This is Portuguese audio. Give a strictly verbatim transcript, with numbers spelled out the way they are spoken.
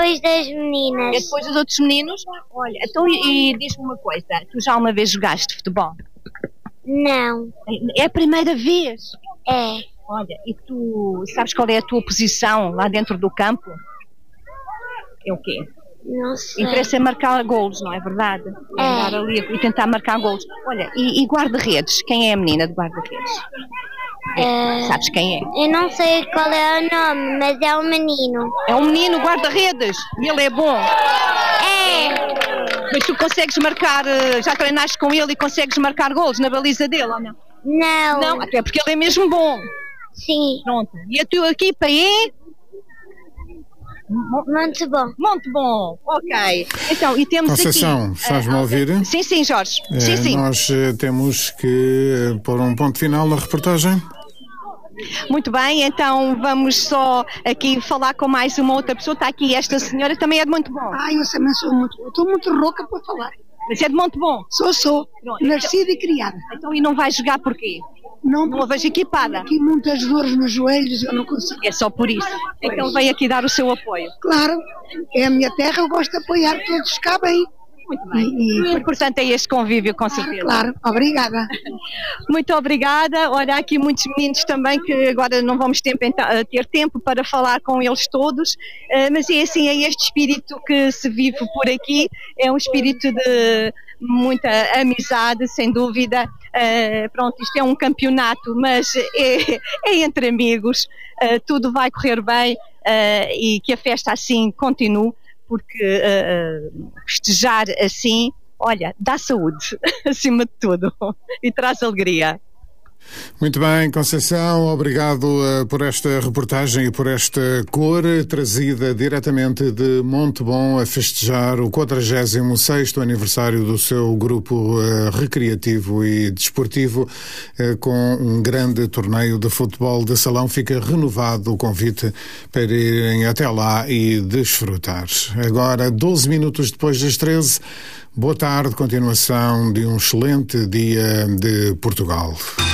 depois das meninas. É depois dos outros meninos? Olha, então e, e diz-me uma coisa, tu já uma vez jogaste futebol? Não. É a primeira vez? É. Olha, e tu sabes qual é a tua posição lá dentro do campo? É o quê? Não sei. Interessa é marcar golos, não é verdade? É. É. Andar ali e tentar marcar golos. Olha, e, e guarda-redes? Quem é a menina de guarda-redes? É. Sabes quem é? Eu não sei qual é o nome, mas é um menino. É um menino guarda-redes e ele é bom. É. Mas tu consegues marcar, já treinaste com ele e consegues marcar golos na baliza dele ou não? Não. Não, até porque ele é mesmo bom. Sim. Pronto. E a tua equipa é? Muito bom. Muito bom, ok. Então, e temos Conceição, aqui... estás-me a ouvir? Sim, sim, Jorge. É, sim, sim. Nós uh, temos que uh, pôr um ponto final na reportagem. Muito bem, então vamos só aqui falar com mais uma outra pessoa. Está aqui esta senhora, também é de muito bom. Ah, eu também sou muito boa. Estou muito rouca para falar. Mas é de muito bom. Sou, sou. Pronto, Nascida então, e criada. Então, e não vai jogar porquê? Não, Não a vejo equipada. Aqui muitas dores nos joelhos, eu não consigo. É só por isso. É que ele veio aqui dar o seu apoio. Claro, é a minha terra, eu gosto de apoiar todos cá bem. Muito bem. E, e... O importante é este convívio, com certeza. Claro, obrigada. Muito obrigada. Olha, há aqui muitos meninos também que agora não vamos ter tempo para falar com eles todos, mas é assim, é este espírito que se vive por aqui, é um espírito de muita amizade, sem dúvida. Pronto, isto é um campeonato, mas é, é entre amigos, tudo vai correr bem e que a festa assim continue. Porque uh, festejar assim, olha, dá saúde, acima de tudo, e traz alegria. Muito bem, Conceição, obrigado uh, por esta reportagem e por esta cor trazida diretamente de Montebon a festejar o quadragésimo sexto aniversário do seu grupo uh, recreativo e desportivo uh, com um grande torneio de futebol de salão. Fica renovado o convite para irem até lá e desfrutar. Agora, doze minutos depois das treze, boa tarde, continuação de um excelente dia de Portugal.